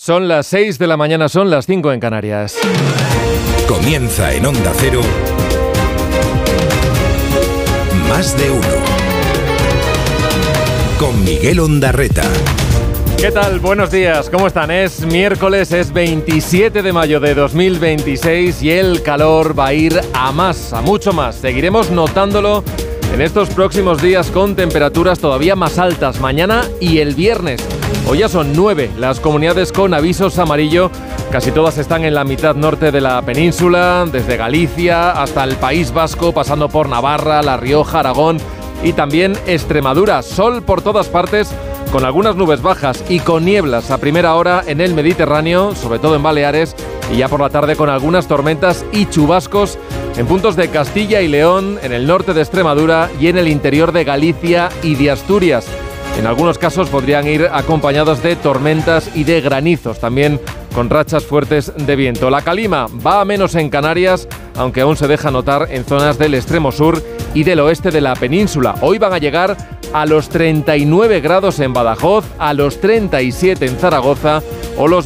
Son las 6 de la mañana, son las 5 en Canarias. Comienza en Onda Cero. Más de uno. Con Miguel Ondarreta. ¿Qué tal? Buenos días, ¿cómo están? Es miércoles, es 27 de mayo de 2026 y el calor va a ir a más, a mucho más. Seguiremos notándolo en estos próximos días con temperaturas todavía más altas mañana y el viernes. Hoy ya son 9 las comunidades con avisos amarillo. Casi todas están en la mitad norte de la península, desde Galicia hasta el País Vasco, pasando por Navarra, La Rioja, Aragón y también Extremadura. Sol por todas partes, con algunas nubes bajas y con nieblas a primera hora en el Mediterráneo, sobre todo en Baleares, y ya por la tarde con algunas tormentas y chubascos en puntos de Castilla y León, en el norte de Extremadura y en el interior de Galicia y de Asturias. En algunos casos podrían ir acompañados de tormentas y de granizos, también con rachas fuertes de viento. La calima va a menos en Canarias, aunque aún se deja notar en zonas del extremo sur y del oeste de la península. Hoy van a llegar a los 39 grados en Badajoz, a los 37 en Zaragoza o los